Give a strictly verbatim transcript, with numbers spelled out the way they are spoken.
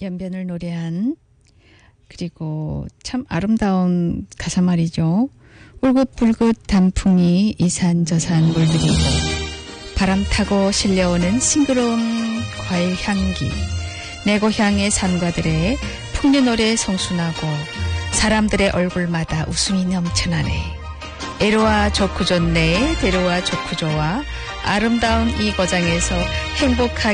연변을 노래한 그리고 참 아름다운 가사 말이죠. 울긋불긋 단풍이 이산저산 물들이고 바람 타고 실려오는 싱그러운 과일 향기 내 고향의 산과들의 풍류 노래 성수나고 사람들의 얼굴마다 웃음이 넘쳐나네. 에로와 좋고 좋네 데로와 좋고 좋아 아름다운 이 고장에서 행복하게